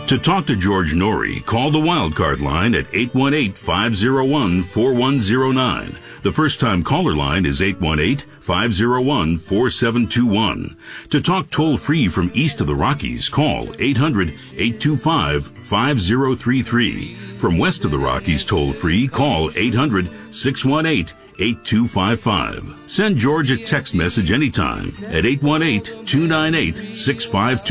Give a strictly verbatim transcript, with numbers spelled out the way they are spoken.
To talk to George Norrie, call the Wildcard line at eight one eight, five oh one, four one oh nine. The first-time caller line is eight one eight, five oh one, four seven two one. To talk toll-free from east of the Rockies, call eight hundred, eight two five, five oh three three. From west of the Rockies toll-free, call eight hundred, six one eight, eight two five five. Send George a text message anytime at eight one eight, two nine eight, six five two.